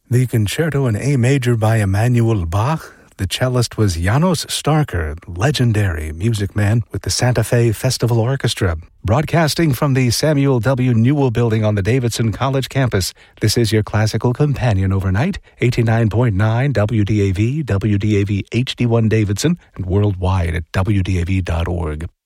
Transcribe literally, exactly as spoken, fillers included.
The concerto in A major by Emanuel Bach. The cellist was Janos Starker, legendary music man with the Santa Fe Festival Orchestra. Broadcasting from the Samuel W. Newell Building on the Davidson College campus, this is your classical companion overnight, eighty-nine point nine W D A V, W D A V H D one Davidson, and worldwide at W D A V dot org.